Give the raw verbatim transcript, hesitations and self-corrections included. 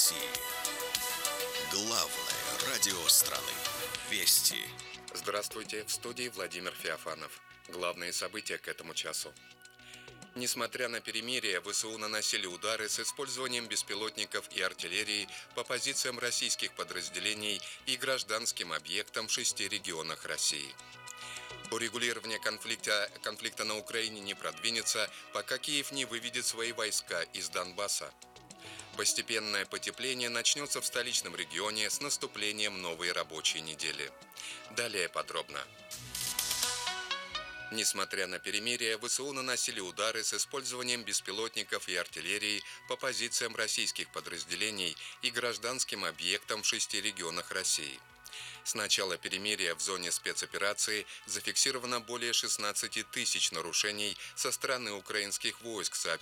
России. Главное радио страны. Вести. Здравствуйте, в студии Владимир Феофанов. Главные события к этому часу. Несмотря на перемирие, ВСУ наносили удары с использованием беспилотников и артиллерии по позициям российских подразделений и гражданским объектам в шести регионах России. Урегулирование конфликта, конфликта на Украине не продвинется, пока Киев не выведет свои войска из Донбасса. Постепенное потепление начнется в столичном регионе с наступлением новой рабочей недели. Далее подробно. Несмотря на перемирие, ВСУ наносили удары с использованием беспилотников и артиллерии по позициям российских подразделений и гражданским объектам в шести регионах России. С начала перемирия в зоне спецоперации зафиксировано более шестнадцати тысяч нарушений со стороны украинских войск, сообщили